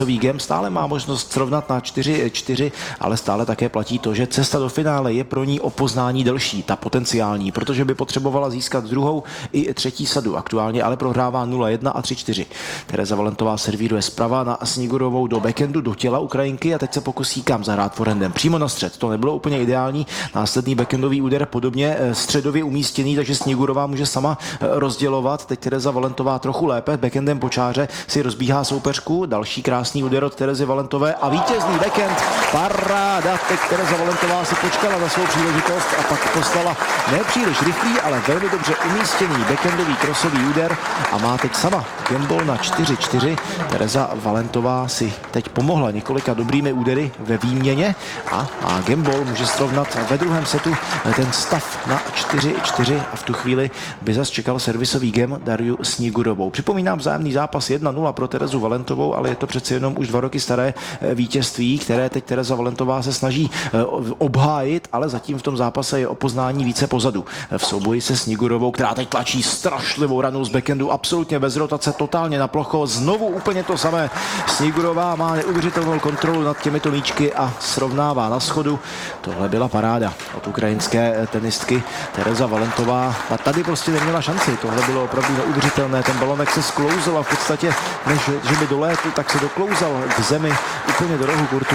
Game stále má možnost srovnat na 4-4, ale stále také platí to, že cesta do finále je pro ní o poznání delší, ta potenciální, protože by potřebovala získat druhou i třetí sadu. Aktuálně ale prohrává 0-1 a 3-4. Tereza Valentová servíruje zprava na Snigurovou do backhandu, do těla Ukrajinky a teď se pokusí kam zahrát forehandem. Přímo na střed. To nebylo úplně ideální. Následný backhandový úder podobně středově umístěný, takže Snigurová může sama rozdělovat. Teď Tereza Valentová trochu lépe. Backhandem po čáře si rozbíhá soupeřku. Další krásný úder od Terezy Valentové a vítězný backhand. Paráda. Teď Tereza Valentová si počkala na svou příležitost a pak poslala nepříliš rychlý, ale velmi dobře umístěný backhandový krosový úder a má teď sama gameball na 4-4. Tereza Valentová si teď pomohla několika dobrými údery ve výměně a má gameball, může srovnat ve druhém setu ten stav na 4-4 a v tu chvíli by zas čekal servisový game Dariu Snigurovou. Připomínám vzájemný zápas 1-0 pro Terezu Valentovou, ale je to přeci jenom už 2 roky staré vítězství, které teď Tereza Valentová se snaží obhájit, ale zatím v tom zápase je o poznání více pozadu. V souboji se Snigurovou, která teď tlačí strašlivou ranu z backhandu, absolutně bez rotace, totálně na plocho, znovu úplně to samé. Snigurová má neuvěřitelnou kontrolu nad těmito míčky a srovnává na schodu. Tohle byla paráda od ukrajinské tenistky. Tereza Valentová a tady prostě neměla šanci. Tohle bylo opravdu neuvěřitelné. Ten balonek se sklouzl a v podstatě, než že by dolétl, tak se doklouzal k zemi úplně do rohu kurtu.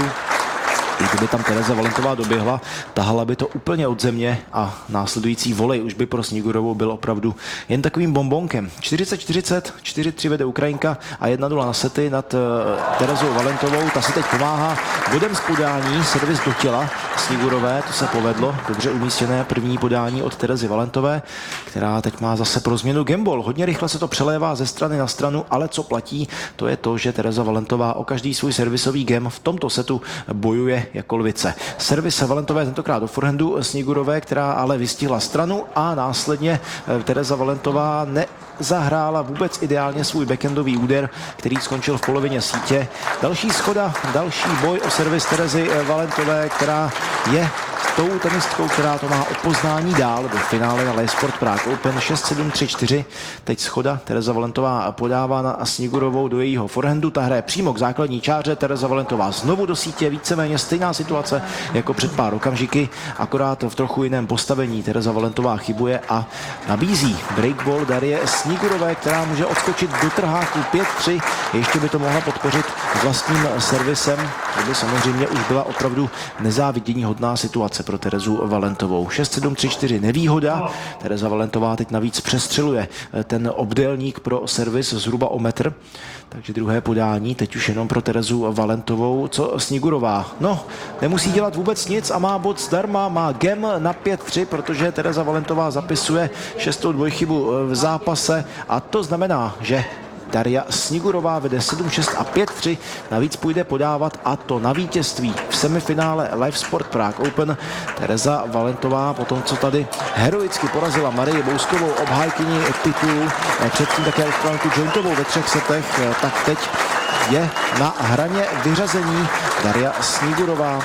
I kdyby tam Tereza Valentová doběhla, tahala by to úplně od země a následující volej už by pro Snigurovou byl opravdu jen takovým bombonkem. 40-40, 4-3 vede Ukrajinka a 1-0 na sety nad Terezou Valentovou. Ta si teď pomáhá bodem z podání, servis do těla Snigurové, to se povedlo. Dobře umístěné první podání od Terezy Valentové, která teď má zase pro změnu gameball. Hodně rychle se to přelévá ze strany na stranu, ale co platí, to je to, že Tereza Valentová o každý svůj servisový game v tomto setu bojuje jako lvice. Servis Valentové tentokrát do forehandu Snigurové, která ale vystihla stranu a následně Tereza Valentová nezahrála vůbec ideálně svůj backhandový úder, který skončil v polovině sítě. Další schoda, další boj o servis Terezy Valentové, která je tou tenistkou, která to má o poznání dál do finále na Le Sport Prague Open 6-7, 3-4. Teď schoda, Tereza Valentová podává na Snigurovou do jejího forehandu, ta hraje přímo k základní čáře, Tereza Valentová znovu do sítě, víceméně stejná situace jako před pár okamžiky, akorát v trochu jiném postavení. Tereza Valentová chybuje a nabízí breakball Darie Snigurové, která může odskočit do trháku 5-3, ještě by to mohla podpořit vlastním servisem, to by samozřejmě už byla opravdu nezáviděníhodná situace pro Terezu Valentovou. 6-7, 3-4 nevýhoda. Tereza Valentová teď navíc přestřeluje ten obdélník pro servis zhruba o metr. Takže druhé podání, teď už jenom pro Terezu Valentovou. Co Snigurová? No, nemusí dělat vůbec nic a má bod zdarma, má gem na 5-3, protože Tereza Valentová zapisuje 6. dvojchybu v zápase a to znamená, že Daria Snigurová vede 7-6 a 5-3, navíc půjde podávat a to na vítězství v semifinále Le Sport Prague Open. Tereza Valentová po tom, co tady heroicky porazila Marii Bouskovou, obhájkyni titulu, předtím také Australanku Jointovou ve 3 setech, tak teď je na hraně vyřazení. Daria Snigurová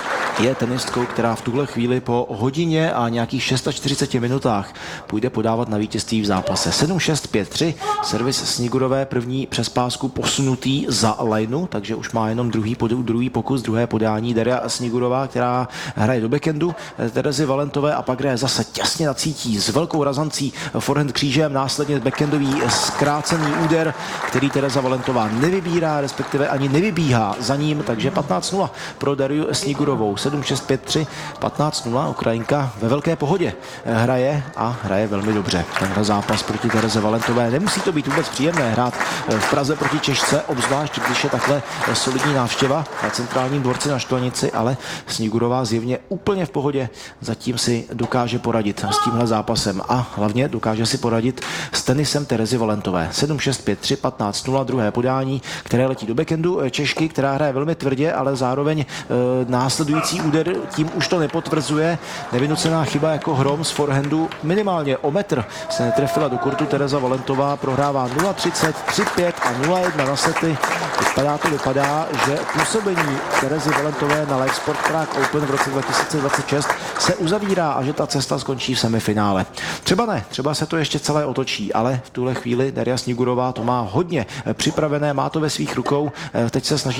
je tenistkou, která v tuhle chvíli po hodině a nějakých 46 minutách půjde podávat na vítězství v zápase. 7-6, 5-3, servis Snigurové, první přes pásku posunutý za lineu, takže už má jenom druhý pokus, druhé podání. Daria Snigurová, která hraje do backhandu Terezy Valentové a pak hraje zase těsně na cítí s velkou razancí forehand křížem, následně backhandový zkrácený úder, který Tereza Valentová nevybírá, respektive ani nevybíhá za ním, takže 15-0 pro Dariu Snigurovou. 7-6-5-3, 15-0, Ukrajinka ve velké pohodě hraje a hraje velmi dobře. Tenhle zápas proti Tereze Valentové, nemusí to být vůbec příjemné hrát v Praze proti Češce, obzvlášť když je takhle solidní návštěva na centrálním dvorci na Štvanici, ale Snigurová zjevně úplně v pohodě, zatím si dokáže poradit s tímhle zápasem a hlavně dokáže si poradit s tenisem Terezy Valentové. 7-6-5-3, 15-0, druhé podání, které letí do backhandu Češky, která hraje velmi tvrdě, ale zároveň následující úder tím už to nepotvrzuje. Nevynucená chyba jako hrom z forehandu, minimálně o metr se netrefila do kurtu. Tereza Valentová prohrává 0-30, 3-5 a 0-1 na sety. Vypadá, že působení Terezy Valentové na Le Sport Prague Open v roce 2026 se se uzavírá a že ta cesta skončí v semifinále. Třeba ne, třeba se to ještě celé otočí, ale v tuhle chvíli Darja Snigurová to má hodně připravené, má to ve svých rukou, teď se snaží